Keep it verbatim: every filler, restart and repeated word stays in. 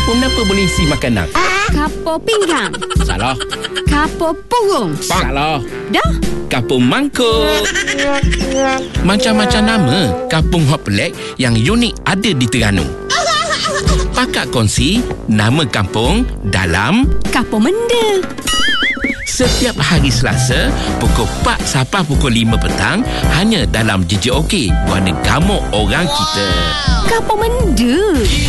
Kapur kenapa boleh isi makanan? Kapur pinggang. Salah. Kapur purung. Salah. Dah? Kapur mangkuk. Macam-macam nama kampung hot pelik yang unik ada di Terengganu. Pakak kongsi nama kampung dalam Kapur Menda. setiap hari Selasa pukul empat sampai pukul lima petang hanya dalam J J O K, warna gamuk orang kita. Kapur Menda.